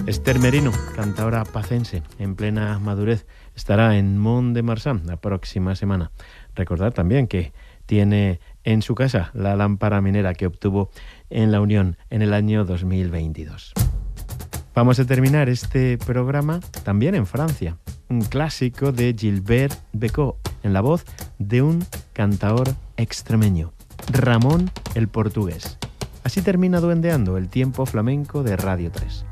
Esther Merino, cantadora pacense en plena madurez, estará en Mont de Marsan la próxima semana. Recordar también que tiene en su casa la lámpara minera que obtuvo en La Unión en el año 2022. Vamos a terminar este programa también en Francia, un clásico de Gilbert Bécaud, en la voz de un cantador extremeño, Ramón el Portugués. Así termina duendeando el tiempo flamenco de Radio 3.